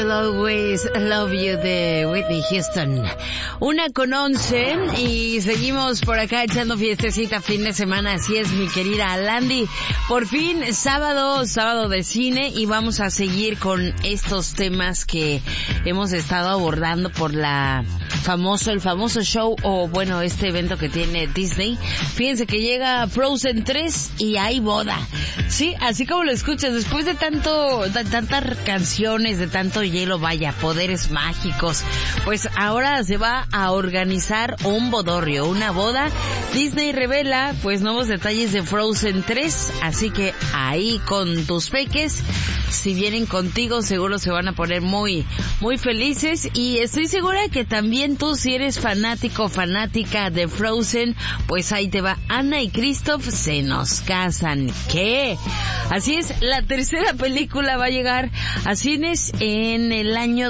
I'll always love you de Whitney Houston. 1:11 y seguimos por acá echando fiestecita fin de semana. Así es, mi querida Alandi. Por fin, sábado de cine, y vamos a seguir con estos temas que hemos estado abordando por el famoso show, o bueno, este evento que tiene Disney. Fíjense que llega Frozen 3 y hay boda. Sí, así como lo escuchas, después de tantas canciones, de tanto hielo, vaya, poderes mágicos, pues ahora se va a organizar un bodorrio, una boda. Disney revela pues nuevos detalles de Frozen 3, así que ahí con tus peques, si vienen contigo, seguro se van a poner muy, muy felices. Y estoy segura que también tú, si eres fanática de Frozen, pues ahí te va. Anna y Kristoff se nos casan. ¿Qué? Así es, la tercera película va a llegar a cines en el año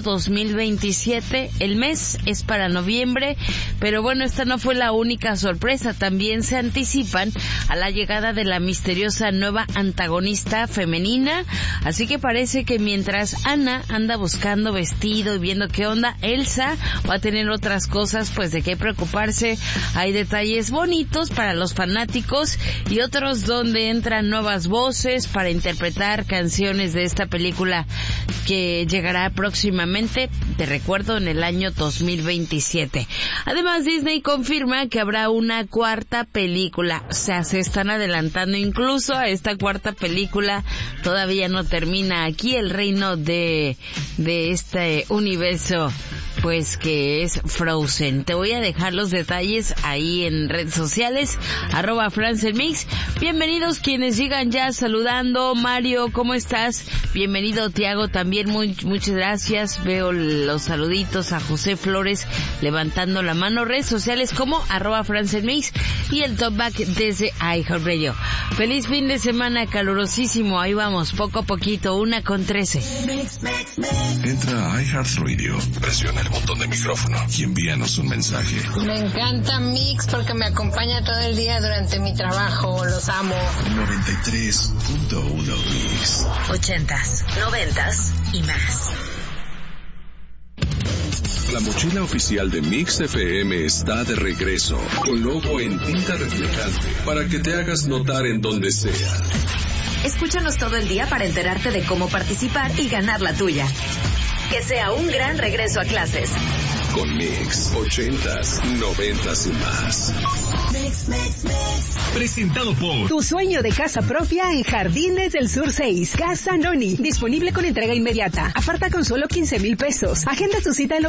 2027. El mes es para noviembre, pero bueno, esta no fue la única sorpresa. También se anticipan a la llegada de la misteriosa nueva antagonista femenina. Así que parece que mientras Anna anda buscando vestido y viendo qué onda, Elsa va a tener otras cosas pues de qué preocuparse. Hay detalles bonitos para los fanáticos y otros donde entran nuevas voces para interpretar canciones de esta película que llegará próximamente, te recuerdo, en el año 2027. Además, Disney confirma que habrá una cuarta película. O sea, se están adelantando incluso a esta cuarta película. Todavía no termina aquí el reino de este universo, pues que es Frozen. Te voy a dejar los detalles ahí en redes sociales, @FranceMix. Bienvenidos quienes llegan ya saludando. Mario, ¿cómo estás? Bienvenido, Tiago, también muchas gracias. Veo los saluditos a José Flores levantando la mano. Redes sociales como @FranceMix y el Talkback desde iHeartRadio. Feliz fin de semana calurosísimo. Ahí vamos, poco a poquito, 1:13. Entra a iHeartRadio, presiona el botón de micrófono y envíanos un mensaje. Me encanta Mix porque me acompaña todo el día durante mi trabajo. Los amo. 93.1 Mix. 80s, 90s y más. La mochila oficial de Mix FM está de regreso, con logo en tinta reflejante, para que te hagas notar en donde sea. Escúchanos todo el día para enterarte de cómo participar y ganar la tuya. Que sea un gran regreso a clases. Con Mix, 80s, 90s y más. Presentado por Tu sueño de casa propia en Jardines del Sur 6. Casa Noni. Disponible con entrega inmediata. Aparta con solo 15,000 pesos. Agenda tu cita al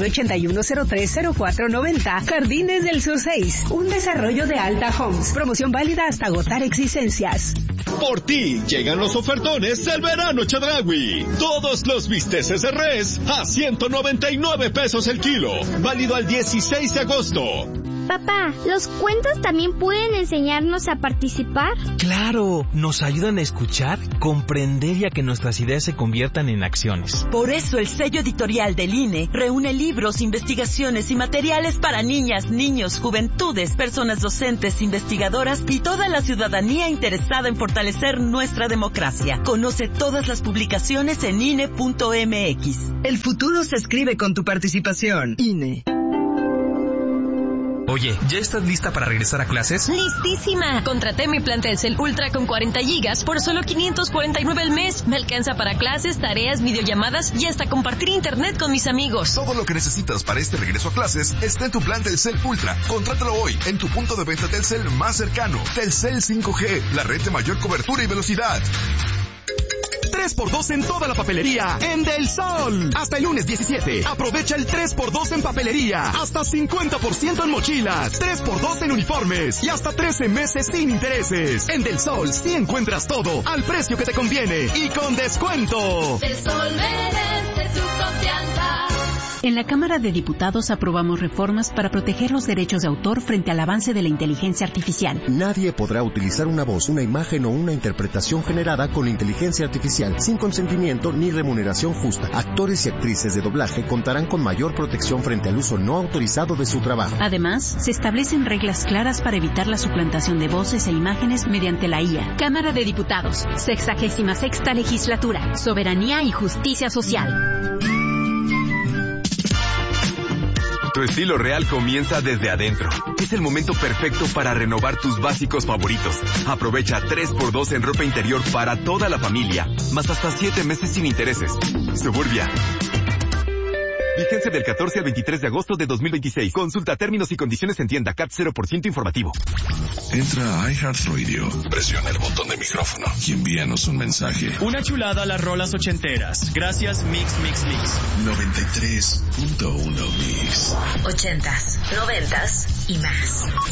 9981030490. Jardines del Sur 6. Un desarrollo de Alta Homes. Promoción válida hasta agotar existencias. Por ti llegan los ofertones del verano Chedraui. Todos los bisteces de res a 199 pesos el kilo. Válido al 16 de agosto. Papá, ¿los cuentos también pueden enseñarnos a participar? ¡Claro! Nos ayudan a escuchar, comprender y a que nuestras ideas se conviertan en acciones. Por eso el sello editorial del INE reúne libros, investigaciones y materiales para niñas, niños, juventudes, personas docentes, investigadoras y toda la ciudadanía interesada en fortalecer nuestra democracia. Conoce todas las publicaciones en INE.mx. El futuro se escribe con tu participación. INE. Oye, ¿ya estás lista para regresar a clases? ¡Listísima! Contraté mi plan Telcel Ultra con 40 gigas por solo 549 al mes. Me alcanza para clases, tareas, videollamadas y hasta compartir internet con mis amigos. Todo lo que necesitas para este regreso a clases está en tu plan Telcel Ultra. Contrátalo hoy en tu punto de venta Telcel más cercano. Telcel 5G, la red de mayor cobertura y velocidad. 3x2 en toda la papelería en Del Sol. Hasta el lunes 17. Aprovecha el 3x2 en papelería. Hasta 50% en mochilas. 3x2 en uniformes. Y hasta 13 meses sin intereses. En Del Sol sí encuentras todo al precio que te conviene y con descuento. Del Sol merece su confianza. En la Cámara de Diputados aprobamos reformas para proteger los derechos de autor frente al avance de la inteligencia artificial. Nadie podrá utilizar una voz, una imagen o una interpretación generada con inteligencia artificial sin consentimiento ni remuneración justa. Actores y actrices de doblaje contarán con mayor protección frente al uso no autorizado de su trabajo. Además, se establecen reglas claras para evitar la suplantación de voces e imágenes mediante la IA. Cámara de Diputados, 66ª Legislatura, Soberanía y Justicia Social. Tu estilo real comienza desde adentro. Es el momento perfecto para renovar tus básicos favoritos. Aprovecha 3x2 en ropa interior para toda la familia, más hasta 7 meses sin intereses. Suburbia. Vigencia del 14 al 23 de agosto de 2026. Consulta términos y condiciones en tienda. CAT 0% informativo. Entra a iHeartRadio, presiona el botón de micrófono y envíanos un mensaje. Una chulada a las rolas ochenteras. Gracias, Mix. 93.1 Mix. 80s, 90s y más.